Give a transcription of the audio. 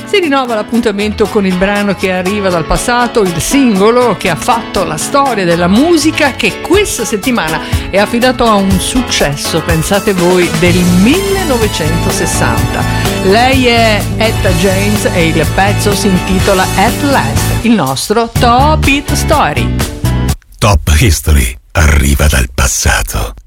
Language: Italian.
Si rinnova l'appuntamento con il brano che arriva dal passato, il singolo che ha fatto la storia della musica, che questa settimana è affidato a un successo, pensate voi, del 1960. Lei è Etta James e il pezzo si intitola At Last, il nostro Top Hit Story. Top History arriva dal passato.